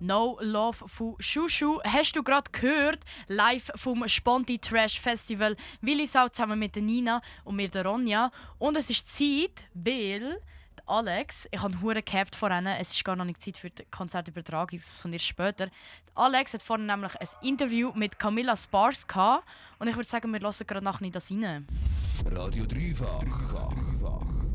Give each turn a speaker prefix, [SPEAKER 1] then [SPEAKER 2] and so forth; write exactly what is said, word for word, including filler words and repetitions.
[SPEAKER 1] No Love von Shushu. Hast du gerade gehört? Live vom Sponti Trash Festival Willisau zusammen mit der Nina und mir der Ronja. Und es ist Zeit, weil Alex, ich habe hure gehabt vorhin, es ist gar noch nicht Zeit für die Konzertübertragung, das kommt erst später. Alex hat vorhin nämlich ein Interview mit Camilla Sparks gehabt und ich würde sagen, wir hören gerade nachher nicht das rein.
[SPEAKER 2] Radio Dreifach.